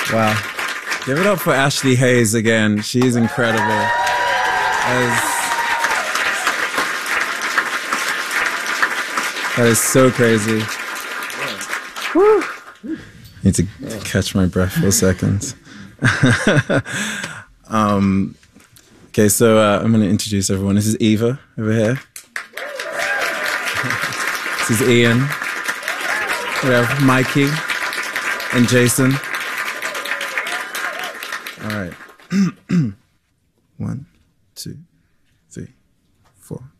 Wow. Give it up for Ashley Hayes again. She's incredible. That is so crazy. Woo. Need to catch my breath for a second. Okay, so I'm going to introduce everyone. This is Eva over here. This is Ian. We have Mikey and Jason. All right. 1, 2, 3, 4.